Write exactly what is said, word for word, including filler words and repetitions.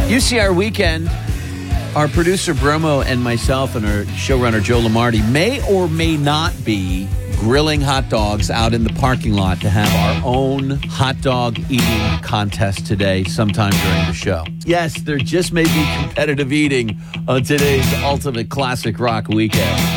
U C R Weekend, our producer Bromo and myself and our showrunner Joe Lamardi may or may not be grilling hot dogs out in the parking lot to have our own hot dog eating contest today sometime during the show. Yes, there just may be competitive eating on today's Ultimate Classic Rock Weekend.